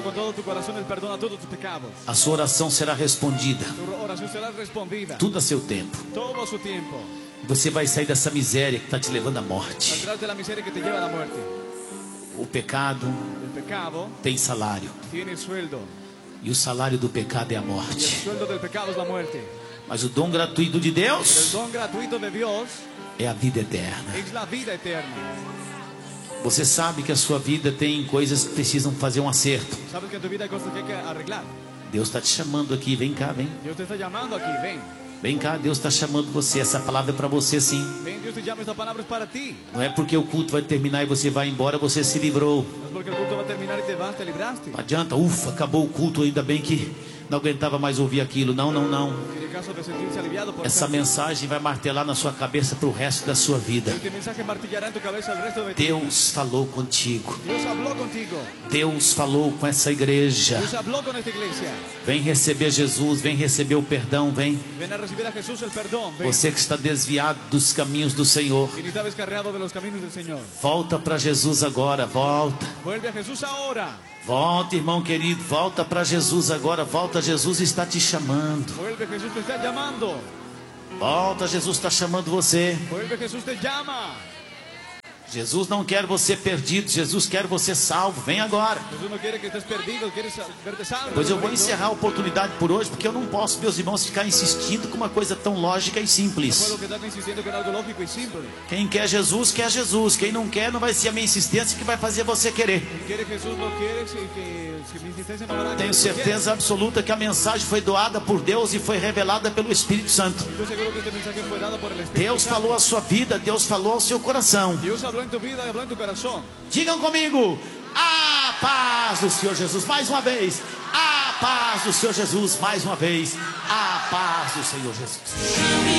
B: A sua oração será respondida. Tudo a seu tempo. Você vai sair dessa miséria que está te levando à morte. O pecado tem salário. E o salário do pecado é a morte. Mas o dom gratuito de Deus é a vida eterna. Você sabe que a sua vida tem coisas que precisam fazer um acerto. Deus está te chamando aqui, vem cá, vem. Vem cá, Deus está chamando você. Essa palavra é para você, sim. Não é porque o culto vai terminar e você vai embora, você se livrou. Não adianta, ufa, acabou o culto, ainda bem que não aguentava mais ouvir aquilo. Não, não, não. Essa mensagem vai martelar na sua cabeça para o resto da sua vida. Deus falou contigo. Deus falou com essa igreja. Vem receber Jesus, vem receber o perdão, vem. Você que está desviado dos caminhos do Senhor, volta para Jesus agora, volta. Volta, irmão querido, volta para Jesus agora, volta, Jesus está te chamando. Volta, Jesus está chamando você. Jesus não quer você perdido, Jesus quer você salvo. Vem agora. Pois eu vou encerrar a oportunidade por hoje, porque eu não posso, meus irmãos, ficar insistindo com uma coisa tão lógica e simples. Quem quer Jesus, quer Jesus. Quem não quer, não vai ser a minha insistência que vai fazer você querer. Tenho certeza absoluta que a mensagem foi doada por Deus e foi revelada pelo Espírito Santo. Deus falou à sua vida, Deus falou ao seu coração. Digam comigo: a paz do Senhor Jesus. Mais uma vez, a paz do Senhor Jesus. Mais uma vez, a paz do Senhor Jesus.